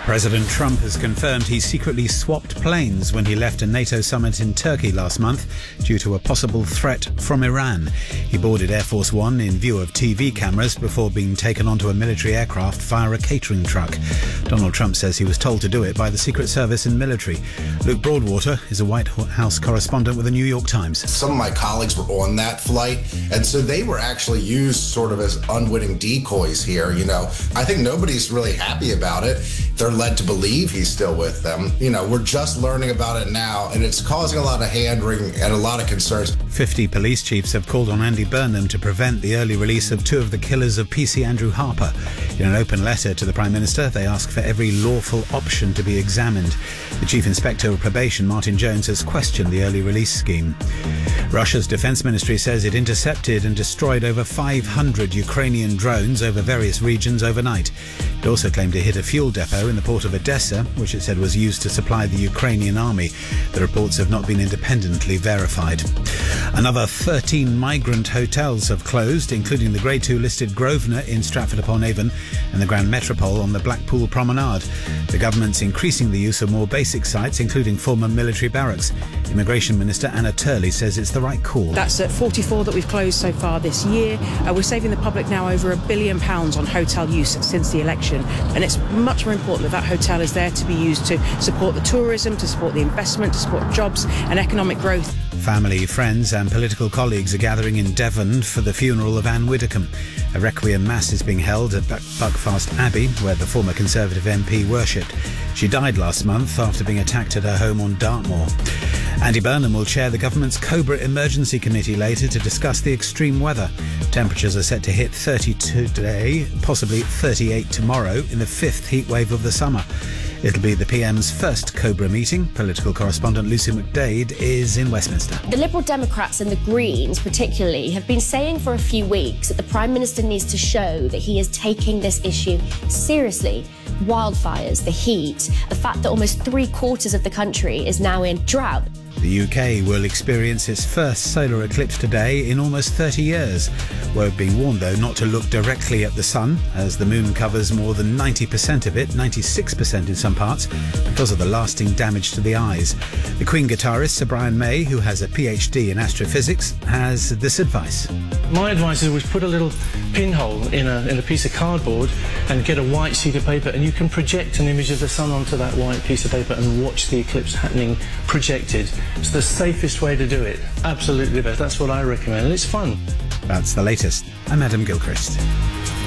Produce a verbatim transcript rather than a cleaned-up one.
President Trump has confirmed he secretly swapped planes when he left a NATO summit in Turkey last month due to a possible threat from Iran. He boarded Air Force One in view of T V cameras before being taken onto a military aircraft via a catering truck. Donald Trump says he was told to do it by the Secret Service and military. Luke Broadwater is a White House correspondent with the New York Times. Some of my colleagues were on that flight, and so they were actually used sort of as unwitting decoys here. You know, I think nobody's really happy about it. They're led to believe he's still with them. You know, we're just learning about it now, and it's causing a lot of hand-wringing and a lot of concerns. Fifty police chiefs have called on Andy Burnham to prevent the early release of two of the killers of P C Andrew Harper. In an open letter to the Prime Minister, they ask for every lawful option to be examined. The Chief Inspector of Probation, Martin Jones, has questioned the early release scheme. Russia's defense ministry says it intercepted and destroyed over five hundred Ukrainian drones over various regions overnight. It also claimed to hit a fuel depot in the port of Odessa, which it said was used to supply the Ukrainian army. The reports have not been independently verified. Another thirteen migrant hotels have closed, including the Grade two listed Grosvenor in Stratford-upon-Avon and the Grand Metropole on the Blackpool Promenade. The government's increasing the use of more basic sites, including former military barracks. Immigration Minister Anna Turley says it's the right call. That's at forty-four that we've closed so far this year. Uh, we're saving the public now over a billion pounds on hotel use since the election. And it's much more important that that hotel is there to be used to support the tourism, to support the investment, to support jobs and economic growth. Family, friends and political colleagues are gathering in Devon for the funeral of Anne Widdecombe. A requiem mass is being held at Buckfast Abbey, where the former Conservative M P worshipped. She died last month after being attacked at her home on Dartmoor. Andy Burnham will chair the government's Cobra Emergency Committee later to discuss the extreme weather. Temperatures are set to hit thirty-two today, possibly thirty-eight tomorrow, in the fifth heatwave of the summer. It'll be the P M's first Cobra meeting. Political correspondent Lucy McDade is in Westminster. The Liberal Democrats and the Greens particularly have been saying for a few weeks that the Prime Minister needs to show that he is taking this issue seriously. Wildfires, the heat, the fact that almost three quarters of the country is now in drought. The U K will experience its first solar eclipse today in almost thirty years. We're being warned, though, not to look directly at the sun, as the moon covers more than ninety percent of it, ninety-six percent in some parts, because of the lasting damage to the eyes. The Queen guitarist Sir Brian May, who has a P H D in astrophysics, has this advice. My advice is always put a little pinhole in a, in a piece of cardboard and get a white sheet of paper, and you can project an image of the sun onto that white piece of paper and watch the eclipse happening projected. It's the safest way to do it. Absolutely the best. That's what I recommend, and it's fun. That's the latest. I'm Adam Gilchrist.